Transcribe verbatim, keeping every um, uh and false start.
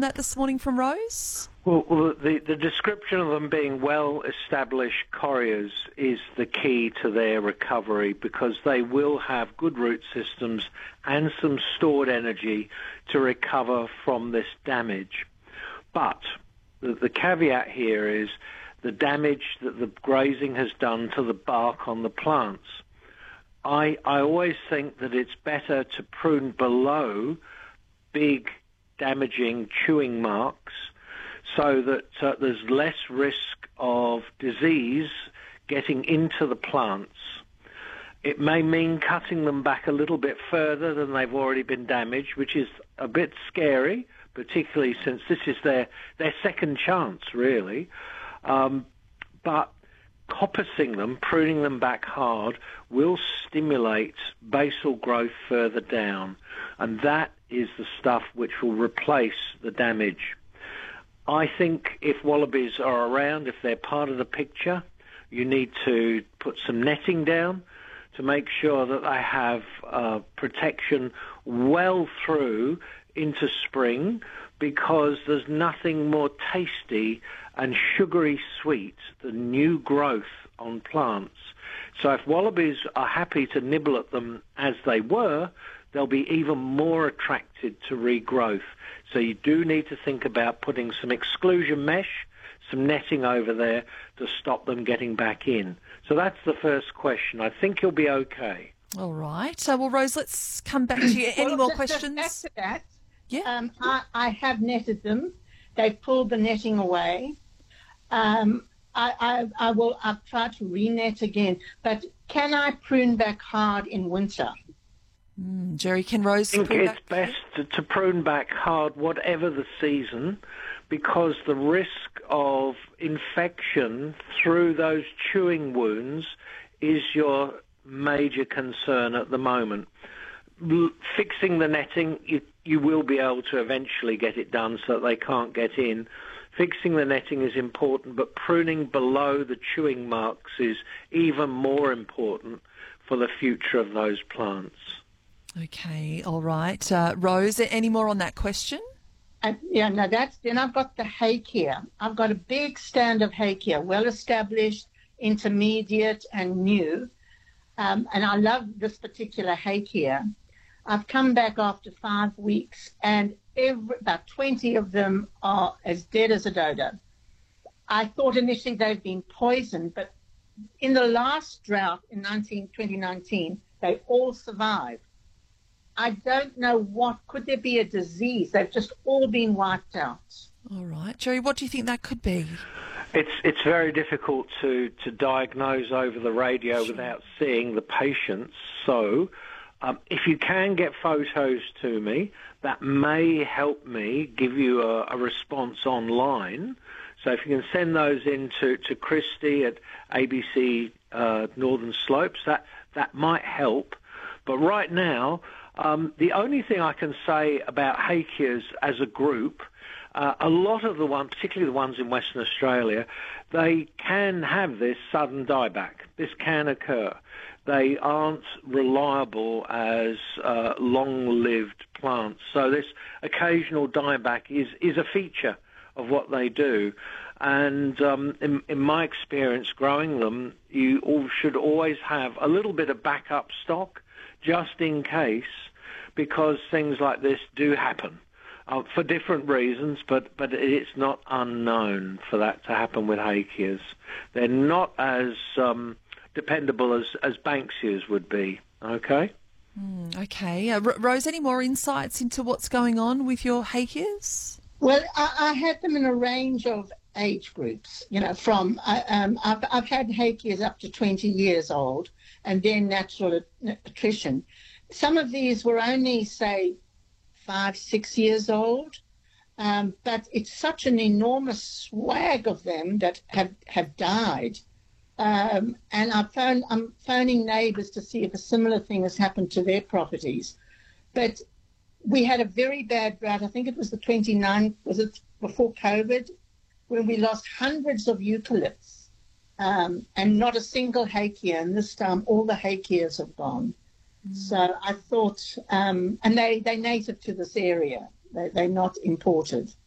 that this morning from Rose? Well, well the, the description of them being well-established correas is the key to their recovery, because they will have good root systems and some stored energy to recover from this damage. But the, the caveat here is the damage that the grazing has done to the bark on the plants. I, I always think that it's better to prune below big damaging chewing marks so that uh, there's less risk of disease getting into the plants. It may mean cutting them back a little bit further than they've already been damaged, which is a bit scary, particularly since this is their, their second chance, really. Um, but coppicing them, pruning them back hard, will stimulate basal growth further down, and that is the stuff which will replace the damage. I think if wallabies are around, if they're part of the picture, you need to put some netting down to make sure that they have uh, protection well through into spring, because there's nothing more tasty and sugary sweet than new growth on plants. So if wallabies are happy to nibble at them as they were, they'll be even more attracted to regrowth. So you do need to think about putting some exclusion mesh, some netting over there to stop them getting back in. So that's the first question. I think you'll be okay. All right. So, well, Rose, let's come back to you. Any well, more just, questions? Just after that, yeah. Um, I, I have netted them. They've pulled the netting away. Um, I, I, I will. I've tried to re-net again, but can I prune back hard in winter? Mm, Jerry, can Rose I think prune it's back? best to, to prune back hard, whatever the season, because the risk of infection through those chewing wounds is your major concern at the moment. L- fixing the netting, you, you will be able to eventually get it done so that they can't get in. Fixing the netting is important, but pruning below the chewing marks is even more important for the future of those plants. Okay, all right. Uh, Rose, any more on that question? And, yeah, no, that's, then I've got the Hakea. I've got a big stand of Hakea, well-established, intermediate, and new. Um, and I love this particular Hakea. I've come back after five weeks, and every, about twenty of them are as dead as a dodo. I thought initially they'd been poisoned, but in the last drought in twenty nineteen, they all survived. I don't know what, could there be a disease? They've just all been wiped out. All right. Jerry, what do you think that could be? It's it's very difficult to, to diagnose over the radio sure. without seeing the patients. So um, if you can get photos to me, that may help me give you a, a response online. So if you can send those in to, to Christy at A B C uh, Northern Slopes, that, that might help. But right now, um, the only thing I can say about Hakeas as a group, uh, a lot of the ones, particularly the ones in Western Australia, they can have this sudden dieback. This can occur. They aren't reliable as uh, long-lived plants. So this occasional dieback is, is a feature of what they do. And um, in, in my experience growing them, you all should always have a little bit of backup stock just in case, because things like this do happen uh, for different reasons, but, but it's not unknown for that to happen with Hakeas. They're not as um, dependable as, as Banksias would be, okay? Mm, okay. Uh, R- Rose, any more insights into what's going on with your Hakeas? Well, I, I had them in a range of age groups, you know, from, uh, um, I've, I've had Hakeas up to twenty years old, and then natural attrition. Some of these were only, say, five, six years old, um, but it's such an enormous swag of them that have, have died. Um, and I phone, I'm phoning neighbours to see if a similar thing has happened to their properties. But we had a very bad drought. I think it was the twenty-ninth, was it before COVID, when we lost hundreds of eucalypts. Um, and not a single Hakea, and this time all the Hakeas have gone. Mm. So I thought, um, and they, they're native to this area. They, they're not imported.